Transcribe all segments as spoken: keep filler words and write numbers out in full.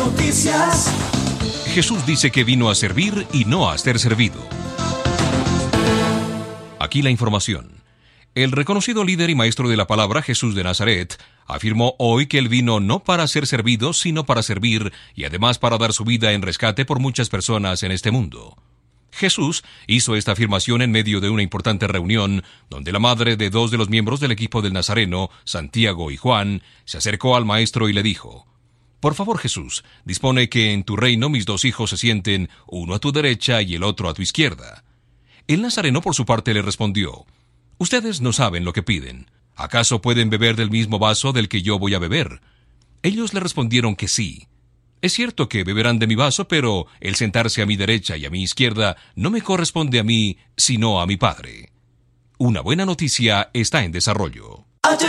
Noticias. Jesús dice que vino a servir y no a ser servido. Aquí la información. El reconocido líder y maestro de la palabra, Jesús de Nazaret, afirmó hoy que él vino no para ser servido, sino para servir y además para dar su vida en rescate por muchas personas en este mundo. Jesús hizo esta afirmación en medio de una importante reunión donde la madre de dos de los miembros del equipo del Nazareno, Santiago y Juan, se acercó al maestro y le dijo: «Por favor, Jesús, dispone que en tu reino mis dos hijos se sienten, uno a tu derecha y el otro a tu izquierda». El Nazareno por su parte le respondió: «Ustedes no saben lo que piden. ¿Acaso pueden beber del mismo vaso del que yo voy a beber?». Ellos le respondieron que sí. «Es cierto que beberán de mi vaso, pero el sentarse a mi derecha y a mi izquierda no me corresponde a mí, sino a mi Padre». Una buena noticia está en desarrollo.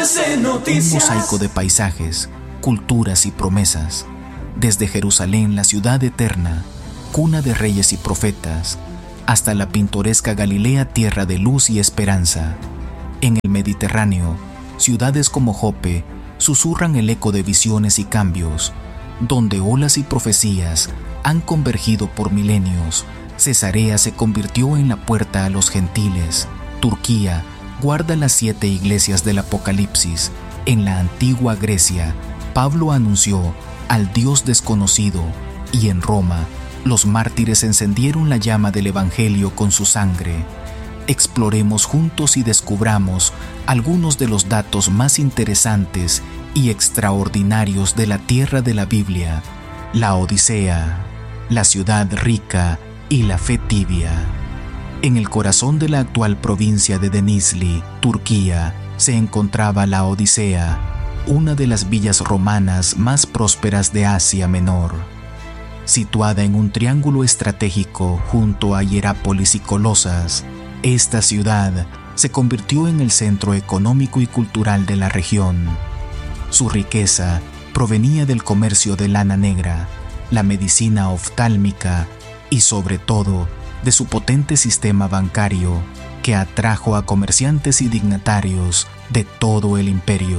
Un mosaico de paisajes, culturas y promesas. Desde Jerusalén, la ciudad eterna, cuna de reyes y profetas, hasta la pintoresca Galilea, tierra de luz y esperanza. En el Mediterráneo, ciudades como Jope susurran el eco de visiones y cambios, donde olas y profecías han convergido por milenios. Cesarea se convirtió en la puerta a los gentiles. Turquía guarda las siete iglesias del Apocalipsis. En la antigua Grecia, Pablo anunció al Dios desconocido, y en Roma, los mártires encendieron la llama del Evangelio con su sangre. Exploremos juntos y descubramos algunos de los datos más interesantes y extraordinarios de la tierra de la Biblia, la Odisea, la ciudad rica y la fe tibia. En el corazón de la actual provincia de Denizli, Turquía, se encontraba la Odisea, una de las villas romanas más prósperas de Asia Menor. Situada en un triángulo estratégico junto a Hierápolis y Colosas, esta ciudad se convirtió en el centro económico y cultural de la región. Su riqueza provenía del comercio de lana negra, la medicina oftálmica y, sobre todo, de su potente sistema bancario que atrajo a comerciantes y dignatarios de todo el imperio.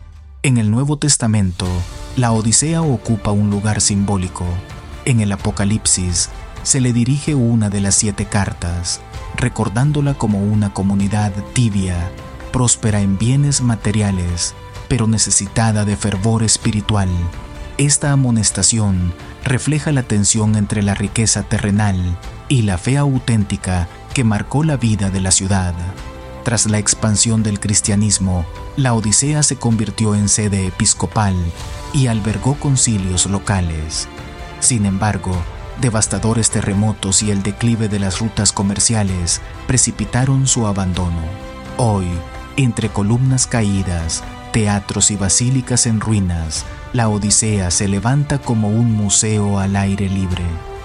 En el Nuevo Testamento, la Odisea ocupa un lugar simbólico. En el Apocalipsis se le dirige una de las siete cartas, recordándola como una comunidad tibia, próspera en bienes materiales, pero necesitada de fervor espiritual. Esta amonestación refleja la tensión entre la riqueza terrenal y la fe auténtica que marcó la vida de la ciudad. Tras la expansión del cristianismo, la Odisea se convirtió en sede episcopal y albergó concilios locales. Sin embargo, devastadores terremotos y el declive de las rutas comerciales precipitaron su abandono. Hoy, entre columnas caídas, teatros y basílicas en ruinas, la Odisea se levanta como un museo al aire libre.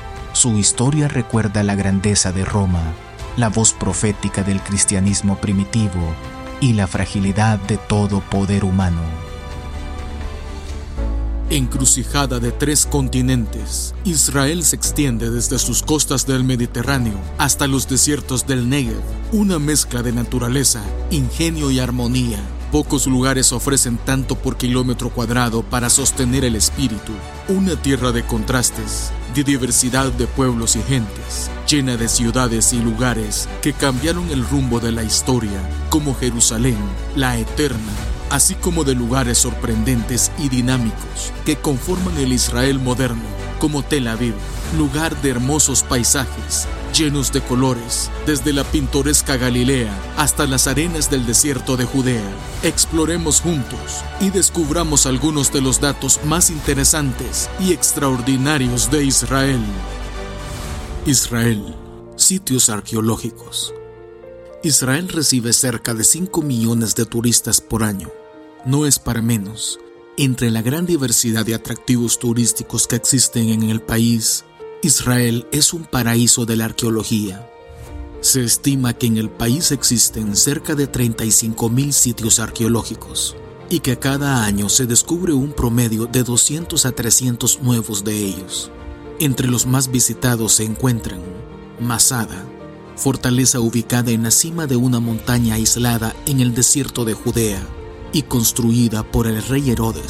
Su historia recuerda la grandeza de Roma, la voz profética del cristianismo primitivo y la fragilidad de todo poder humano. Encrucijada de tres continentes, Israel se extiende desde sus costas del Mediterráneo hasta los desiertos del Negev, una mezcla de naturaleza, ingenio y armonía. Pocos lugares ofrecen tanto por kilómetro cuadrado para sostener el espíritu. Una tierra de contrastes, de diversidad de pueblos y gentes, llena de ciudades y lugares que cambiaron el rumbo de la historia, como Jerusalén, la eterna, así como de lugares sorprendentes y dinámicos que conforman el Israel moderno, como Tel Aviv, lugar de hermosos paisajes, llenos de colores, desde la pintoresca Galilea hasta las arenas del desierto de Judea. Exploremos juntos y descubramos algunos de los datos más interesantes y extraordinarios de Israel. Israel, sitios arqueológicos. Israel recibe cerca de cinco millones de turistas por año. No es para menos. Entre la gran diversidad de atractivos turísticos que existen en el país, Israel es un paraíso de la arqueología. Se estima que en el país existen cerca de treinta y cinco mil sitios arqueológicos y que cada año se descubre un promedio de doscientos a trescientos nuevos de ellos. Entre los más visitados se encuentran Masada, fortaleza ubicada en la cima de una montaña aislada en el desierto de Judea y construida por el rey Herodes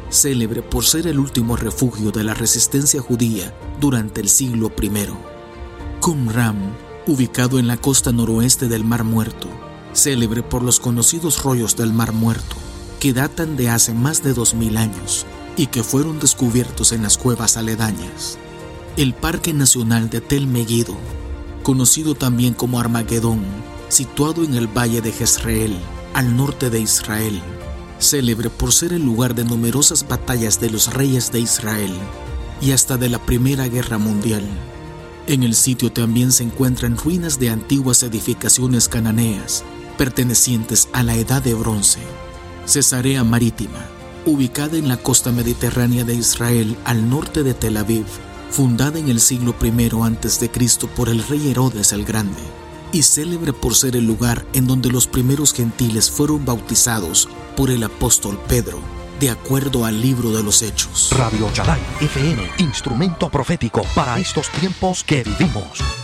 célebre por ser el último refugio de la resistencia judía durante el siglo primero. Qumran, ubicado en la costa noroeste del Mar Muerto, célebre por los conocidos rollos del Mar Muerto, que datan de hace más de dos mil años y que fueron descubiertos en las cuevas aledañas. El Parque Nacional de Tel Megiddo, conocido también como Armagedón, situado en el Valle de Jezreel, al norte de Israel, célebre por ser el lugar de numerosas batallas de los reyes de Israel y hasta de la Primera Guerra Mundial. En el sitio también se encuentran ruinas de antiguas edificaciones cananeas pertenecientes a la Edad de Bronce. Cesarea Marítima, ubicada en la costa mediterránea de Israel al norte de Tel Aviv, fundada en el siglo primero antes de Cristo por el rey Herodes el Grande, y célebre por ser el lugar en donde los primeros gentiles fueron bautizados por el apóstol Pedro, de acuerdo al libro de los Hechos. Radio Shaddai F M, instrumento profético para estos tiempos que vivimos.